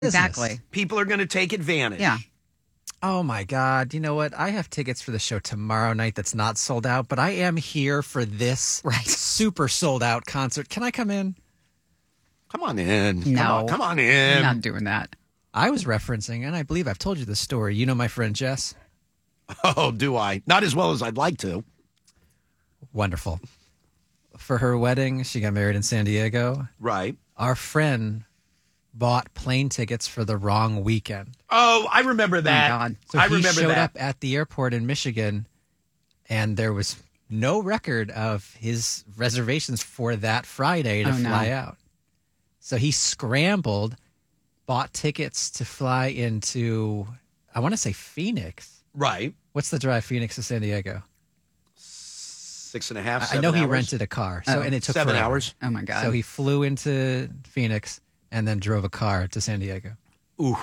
Exactly. People are going to take advantage. Yeah. Oh, my God. You know what? I have tickets for the show tomorrow night that's not sold out, but I am here for this super sold out concert. Can I come in? Come on in. No. Come on in. I'm not doing that. I was referencing, and I believe I've told you the story. You know my friend Jess? Oh, do I? Not as well as I'd like to. Wonderful. For her wedding, she got married in San Diego. Right. Our friend bought plane tickets for the wrong weekend. Oh, I remember that. Oh, my God. So I he remember showed that. up at the airport in Michigan, and there was no record of his reservations for that Friday to fly out. So he scrambled, bought tickets to fly into, I want to say Phoenix. Right. What's the drive, Phoenix to San Diego? 6.5, 7 I know he hours. rented a car, and it took 7 forever. hours. Oh, my God. So he flew into Phoenix and then drove a car to San Diego. Ooh.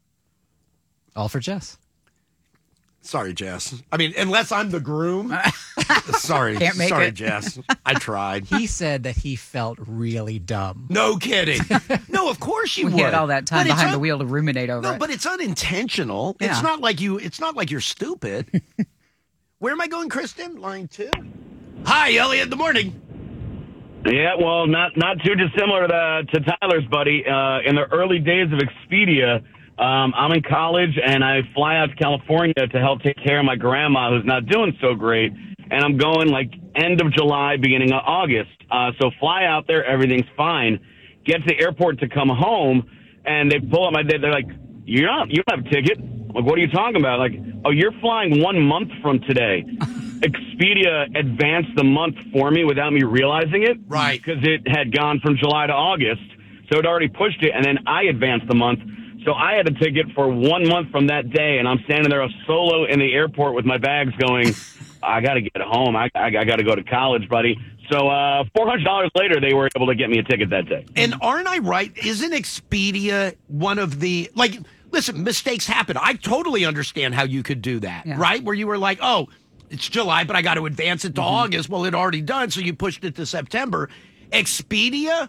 All for Jess. Sorry, Jess. I mean, unless I'm the groom. Sorry. Can't make Sorry, it. Jess. I tried. He said that he felt really dumb. No kidding. No, of course you We would. had all that time But it's behind the wheel to ruminate over No, it. but it's unintentional. Yeah. It's not like you're stupid. Where am I going, Kristen? Line 2. Hi, Elliot. Good morning. Yeah, well, not too dissimilar to Tyler's, buddy. In the early days of Expedia, I'm in college, and I fly out to California to help take care of my grandma who's not doing so great. And I'm going, like, end of July, beginning of August. So fly out there, everything's fine. Get to the airport to come home, and they pull up my date. They're like, you don't have a ticket. Like, what are you talking about? Like, oh, you're flying 1 month from today. Expedia advanced the month for me without me realizing it. Right. Because it had gone from July to August. So it already pushed it, and then I advanced the month. So I had a ticket for 1 month from that day, and I'm standing there solo in the airport with my bags going, I got to get home. I got to go to college, buddy. So $400 later, they were able to get me a ticket that day. And aren't I right? Isn't Expedia one of the, like, listen, mistakes happen. I totally understand how you could do that, right? Where you were like, oh, it's July, but I got to advance it to August. Well, it already done, so you pushed it to September. Expedia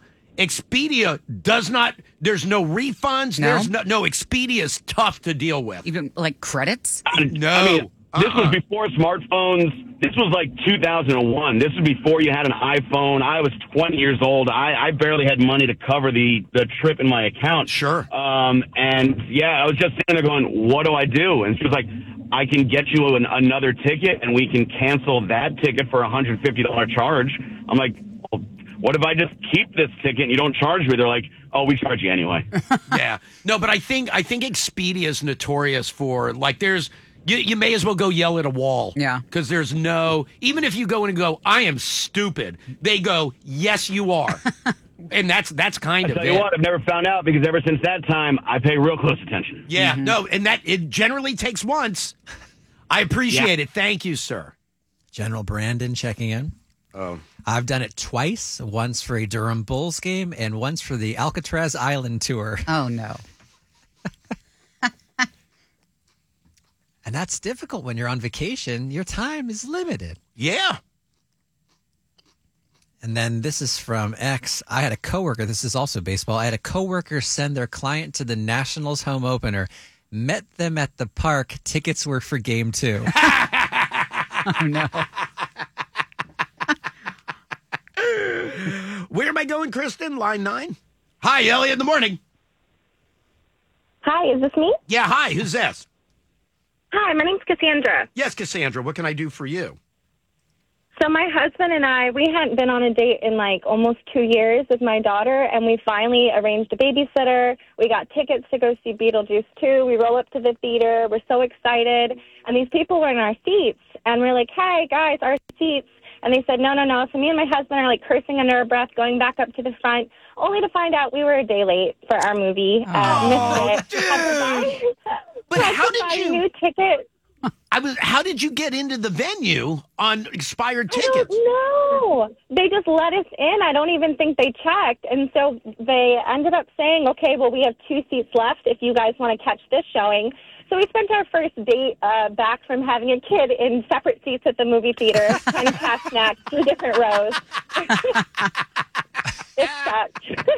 does not, there's no refunds. No? There's no Expedia's tough to deal with. Even like credits? No. I mean, this was before smartphones. This was like 2001. This was before you had an iPhone. I was 20 years old. I barely had money to cover the trip in my account. Sure. And yeah, I was just sitting there going, what do I do? And she was like, I can get you another ticket, and we can cancel that ticket for a $150 charge. I'm like, well, what if I just keep this ticket and you don't charge me? They're like, oh, we charge you anyway. Yeah. No, but I think Expedia is notorious for, like, you may as well go yell at a wall. Yeah. Because there's even if you go in and go, I am stupid, they go, yes, you are. And that's kind of Tell you it. what, I've never found out because ever since that time, I pay real close attention. Yeah, no, and that it generally takes once. I appreciate it. Thank you, sir. General Brandon checking in. Oh. I've done it twice, once for a Durham Bulls game and once for the Alcatraz Island tour. Oh, no. And that's difficult when you're on vacation. Your time is limited. Yeah. And then this is from X. I had a coworker. This is also baseball. I had a coworker send their client to the Nationals home opener. Met them at the park. Tickets were for game 2. Oh, no. Where am I going, Kristen? Line 9. Hi, Elliot. In the morning. Hi, is this me? Yeah, hi. Who's this? Hi, my name's Cassandra. Yes, Cassandra. What can I do for you? So my husband and I, we hadn't been on a date in like almost 2 years with my daughter, and we finally arranged a babysitter. We got tickets to go see Beetlejuice 2. We roll up to the theater. We're so excited. And these people were in our seats, and we're like, hey, guys, our seats. And they said, no. So me and my husband are like cursing under our breath, going back up to the front, only to find out we were a day late for our movie. Missed it. Dude. But how did buy you? a new ticket. How did you get into the venue on expired I tickets? don't know. They just let us in. I don't even think they checked. And so they ended up saying, okay, well, we have 2 seats left if you guys want to catch this showing. So we spent our first date back from having a kid in separate seats at the movie theater, kind of past snacks, 2 different rows. It sucked.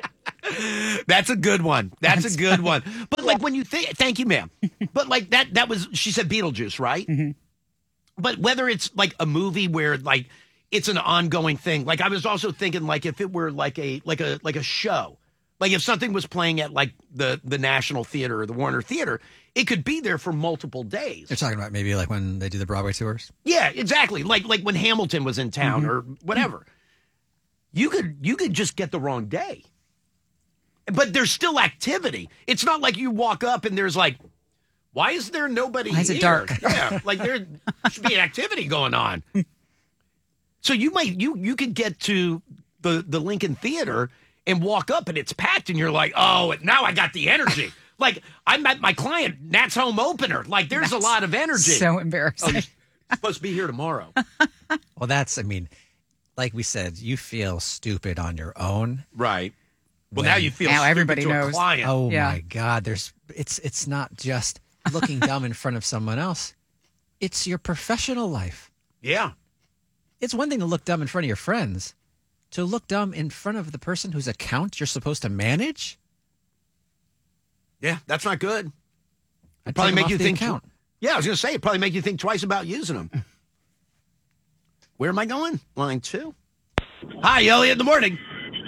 That's a good one. That's a good one. But like when you think, thank you, ma'am. But like that was, she said Beetlejuice, right? Mm-hmm. But whether it's like a movie where like it's an ongoing thing, like I was also thinking like if it were like a show, like if something was playing at like the National Theater or the Warner Theater, it could be there for multiple days. You're talking about maybe like when they do the Broadway tours? Yeah, exactly. Like when Hamilton was in town or whatever. You could just get the wrong day. But there's still activity. It's not like you walk up and there's like, why is there nobody here? Why is it dark? Yeah, like there should be an activity going on. So you could get to the Lincoln Theater and walk up and it's packed and you're like, oh, now I got the energy. Like I met my client, Nat's home opener. Like there's a lot of energy. So embarrassing. Oh, you're supposed to be here tomorrow. Well, like we said, you feel stupid on your own. Right. Well, now you feel now stupid everybody to knows. a client. Oh Yeah. my God! It's not just looking dumb in front of someone else. It's your professional life. Yeah. It's one thing to look dumb in front of your friends. To look dumb in front of the person whose account you're supposed to manage. Yeah, that's not good. I'd Probably take them make off you the think. account. Yeah, I was going to say, it probably make you think twice about using them. Where am I going? Line 2. Hi, Elliot in the morning.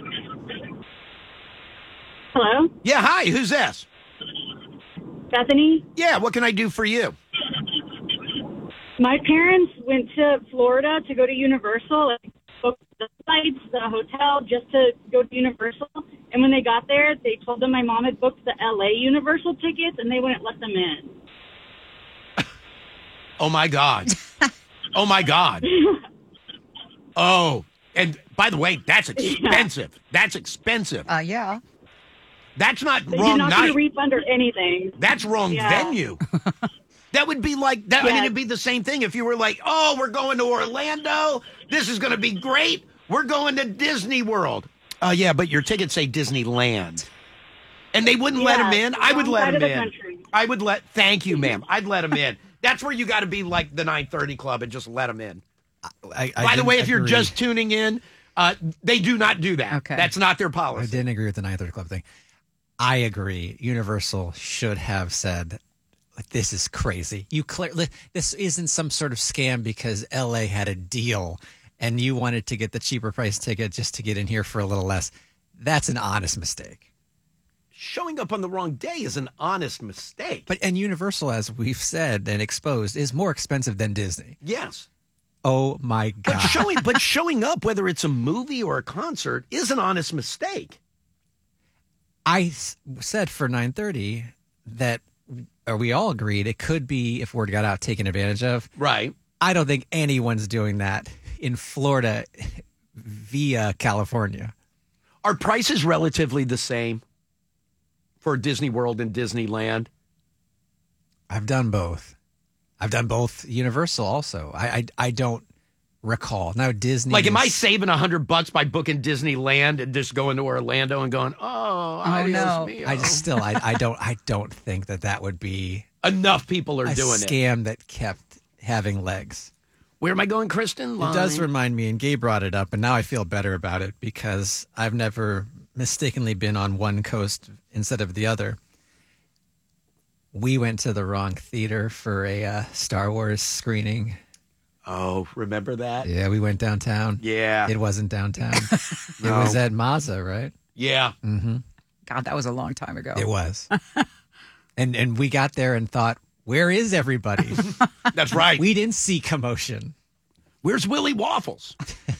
Hello, Yeah, hi. Who's this? Bethany. Yeah, what can I do for you? My parents went to Florida to go to Universal and booked the flights, the hotel, just to go to Universal. And when they got there, they told them my mom had booked the LA Universal tickets, and they wouldn't let them in. Oh, my God. Oh, my God. Oh, and by the way, that's expensive. Yeah. That's expensive. Yeah. That's not They wrong did not night. get a refund or anything. That's wrong venue. That would be like that. Yeah. I mean, it'd be the same thing if you were like, "Oh, we're going to Orlando. This is going to be great. We're going to Disney World." Yeah, but your tickets say Disneyland, and they wouldn't let him in. I would let him in. I would let. Thank you, ma'am. I'd let him in. That's where you got to be like the 9:30 Club and just let him in. By the way, if you're just tuning in, they do not do that. Okay. That's not their policy. I didn't agree with the 9:30 Club thing. I agree. Universal should have said, like, this is crazy. This isn't some sort of scam because LA had a deal and you wanted to get the cheaper price ticket just to get in here for a little less. That's an honest mistake. Showing up on the wrong day is an honest mistake. And Universal, as we've said and exposed, is more expensive than Disney. Yes. Oh my God. But showing up, whether it's a movie or a concert, is an honest mistake. I said for 9:30 that, or we all agreed, it could be, if word got out, taken advantage of. Right. I don't think anyone's doing that in Florida via California. Are prices relatively the same for Disney World and Disneyland? I've done both. I've done both Universal also. I don't recall. Now Disney. Like, am I saving $100 by booking Disneyland and just going to Orlando and going, no. Mio. I don't think that would be Enough people are a doing it. scam that kept having legs. Where am I going, Kristen? It does remind me, and Gabe brought it up, and now I feel better about it because I've never mistakenly been on one coast instead of the other. We went to the wrong theater for a Star Wars screening. Oh, remember that? Yeah, we went downtown. Yeah. It wasn't downtown. No. It was at Mazda, right? Yeah. Mm-hmm. God, that was a long time ago. It was. and we got there and thought, where is everybody? That's right. We didn't see commotion. Where's Willy Waffles?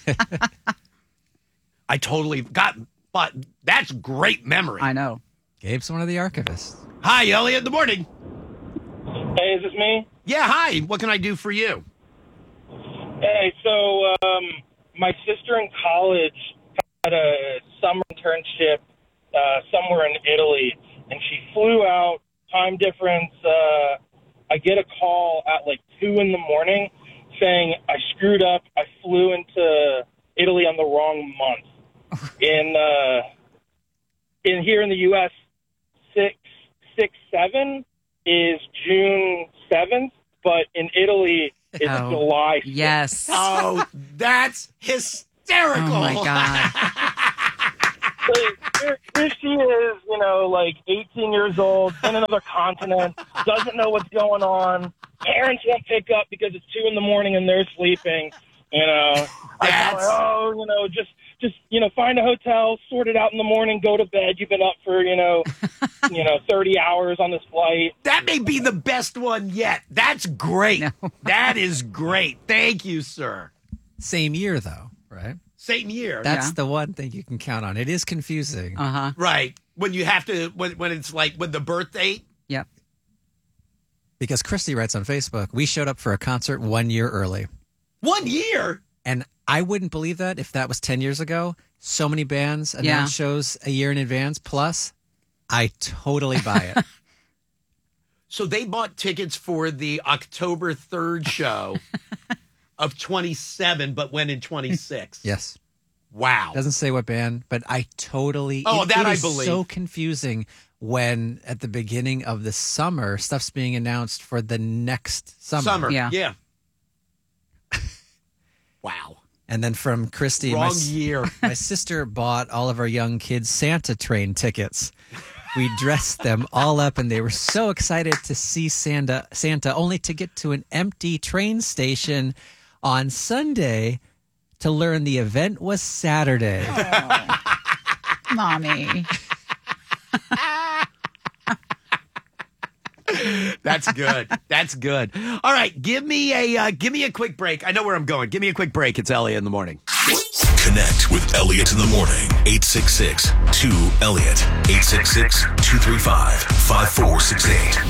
I totally got, but that's great memory. I know. Gabe's one of the archivists. Hi, Elliot in the morning. Hey, is this me? Yeah, hi. What can I do for you? Hey, so my sister in college had a summer internship somewhere in Italy, and she flew out, time difference. I get a call at like 2 in the morning saying I screwed up. I flew into Italy on the wrong month. In here in the U.S., 6/7 is June 7th, but in Italy, it's July 6th. Yes. Oh, that's hysterical. Oh, my God. So here she another continent, doesn't know what's going on. Parents won't pick up because it's 2 a.m. and they're sleeping. You know, just find a hotel, sort it out in the morning, go to bed. You've been up for 30 hours on this flight. That may be the best one yet. That's great. No. That is great. Thank you, sir. Same year, though, right? Same year. That's the one thing you can count on. It is confusing. Right. When you have to, when it's like with the birth date. Yep. Because Christy writes on Facebook, we showed up for a concert 1 year early. 1 year? And I wouldn't believe that if that was 10 years ago. So many bands announce shows a year in advance. Plus, I totally buy it. So they bought tickets for the October 3rd show of 27, but went in 26. Yes. Wow. Doesn't say what band, but I totally... Oh, it I is believe. So confusing when at the beginning of the summer, stuff's being announced for the next summer. Yeah. Wow. And then from Christy, wrong year. My sister bought all of our young kids Santa train tickets. We dressed them all up, and they were so excited to see Santa, only to get to an empty train station on Sunday to learn the event was Saturday. Oh, Mommy. That's good. That's good. All right, give me a quick break. I know where I'm going. Give me a quick break. It's Elliot in the morning. Connect with Elliot in the morning. 866-2-ELLIOT. 866-235-5468.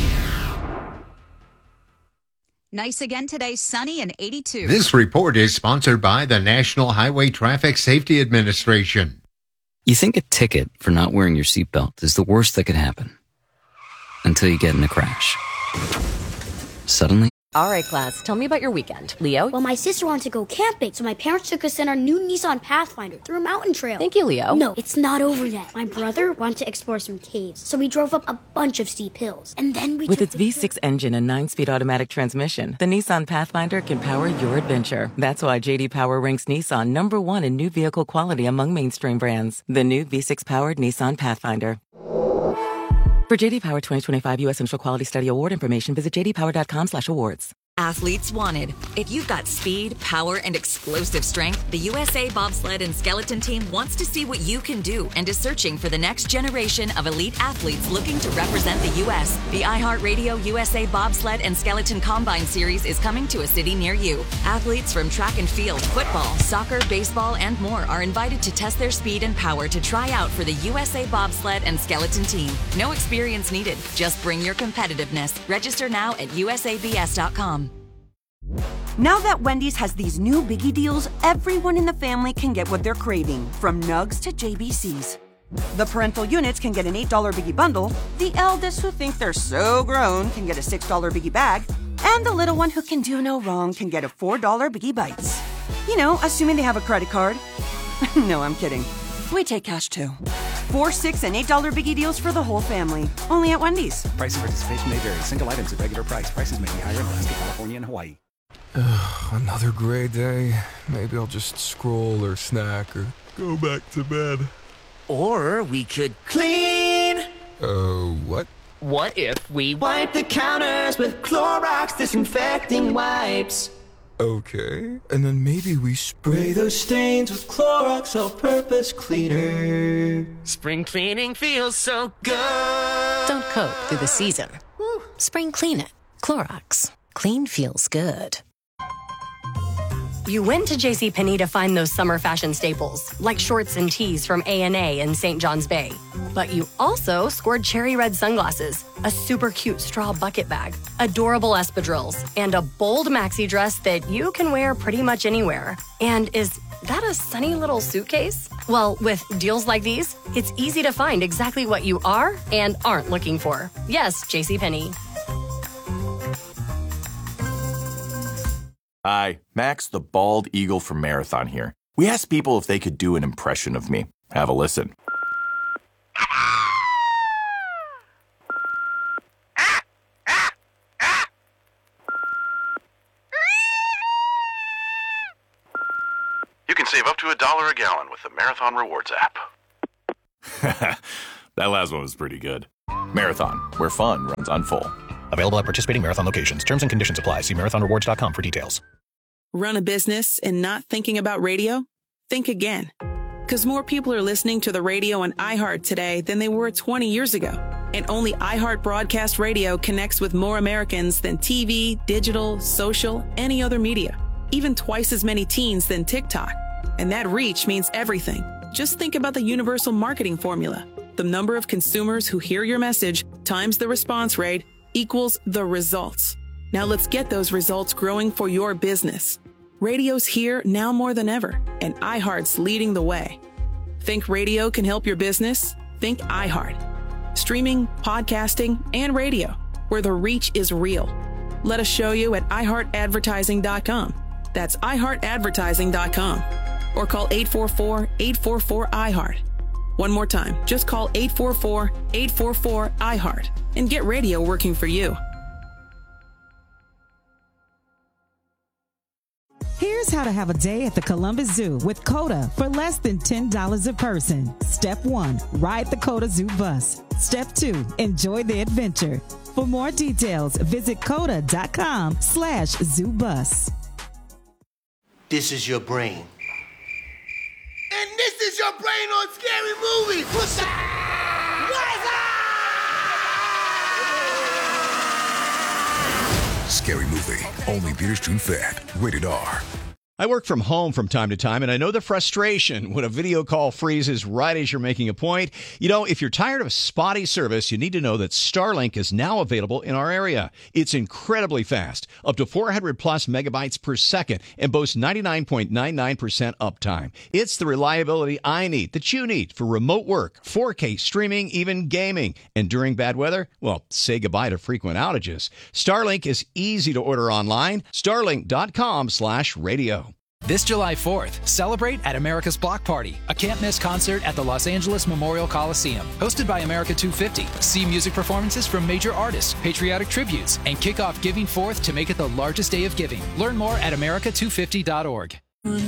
Nice again today, sunny and 82. This report is sponsored by the National Highway Traffic Safety Administration. You think a ticket for not wearing your seatbelt is the worst that could happen. Until you get in a crash. Suddenly... All right, class, tell me about your weekend. Leo? Well, my sister wanted to go camping, so my parents took us in our new Nissan Pathfinder through a mountain trail. Thank you, Leo. No, it's not over yet. My brother wanted to explore some caves, so we drove up a bunch of steep hills. And then we With its V6 engine and 9-speed automatic transmission, the Nissan Pathfinder can power your adventure. That's why J.D. Power ranks Nissan #1 in new vehicle quality among mainstream brands. The new V6-powered Nissan Pathfinder. For JD Power 2025 U.S. Central Quality Study Award information, visit jdpower.com/awards. Athletes wanted. If you've got speed, power, and explosive strength, the USA Bobsled and Skeleton Team wants to see what you can do and is searching for the next generation of elite athletes looking to represent the U.S. The iHeartRadio USA Bobsled and Skeleton Combine Series is coming to a city near you. Athletes from track and field, football, soccer, baseball, and more are invited to test their speed and power to try out for the USA Bobsled and Skeleton Team. No experience needed. Just bring your competitiveness. Register now at usabs.com. Now that Wendy's has these new biggie deals, everyone in the family can get what they're craving, from nugs to JBCs. The parental units can get an $8 biggie bundle, the eldest who think they're so grown can get a $6 biggie bag, and the little one who can do no wrong can get a $4 biggie bites. You know, assuming they have a credit card. No, I'm kidding. We take cash too. 4, 6, and $8 biggie deals for the whole family. Only at Wendy's. Price and participation may vary. Single items at regular price. Prices may be higher in Alaska, California, and Hawaii. Another gray day. Maybe I'll just scroll or snack or go back to bed. Or we could clean. What? What if we wipe the counters with Clorox disinfecting wipes? Okay, and then maybe we spray those stains with Clorox All-Purpose Cleaner. Spring cleaning feels so good. Don't cope through the season. Spring clean it. Clorox. Clean feels good. You went to JCPenney to find those summer fashion staples, like shorts and tees from A&A in St. John's Bay. But you also scored cherry red sunglasses, a super cute straw bucket bag, adorable espadrilles, and a bold maxi dress that you can wear pretty much anywhere. And is that a sunny little suitcase? Well, with deals like these, it's easy to find exactly what you are and aren't looking for. Yes, JCPenney. Hi, Max the Bald Eagle from Marathon here. We asked people if they could do an impression of me. Have a listen. You can save up to $1 a gallon with the Marathon Rewards app. That last one was pretty good. Marathon, where fun runs on full. Available at participating Marathon locations. Terms and conditions apply. See marathonrewards.com for details. Run a business and not thinking about radio? Think again. Because more people are listening to the radio on iHeart today than they were 20 years ago. And only iHeart Broadcast Radio connects with more Americans than TV, digital, social, any other media. Even twice as many teens than TikTok. And that reach means everything. Just think about the universal marketing formula. The number of consumers who hear your message times the response rate equals the results. Now let's get those results growing for your business. Radio's here now more than ever, and iHeart's leading the way. Think radio can help your business? Think iHeart. Streaming, podcasting, and radio, where the reach is real. Let us show you at iHeartAdvertising.com. That's iHeartAdvertising.com. Or call 844-844-iHeart. One more time, just call 844-844-iHeart and get radio working for you. Here's how to have a day at the Columbus Zoo with COTA for less than $10 a person. Step 1, ride the COTA Zoo bus. Step 2, enjoy the adventure. For more details, visit COTA.com/ZooBus. This is your brain. And this is your brain on Scary Movie. What's up? Scary Movie. Only Peter Spoon-fed. Rated R. I work from home from time to time, and I know the frustration when a video call freezes right as you're making a point. You know, if you're tired of spotty service, you need to know that Starlink is now available in our area. It's incredibly fast, up to 400 plus megabytes per second, and boasts 99.99% uptime. It's the reliability I need, that you need, for remote work, 4K streaming, even gaming. And during bad weather, well, say goodbye to frequent outages. Starlink is easy to order online. Starlink.com/radio. This July 4th, celebrate at America's Block Party, a can't-miss concert at the Los Angeles Memorial Coliseum. Hosted by America 250. See music performances from major artists, patriotic tributes, and kick off Giving Forth to make it the largest day of giving. Learn more at America250.org.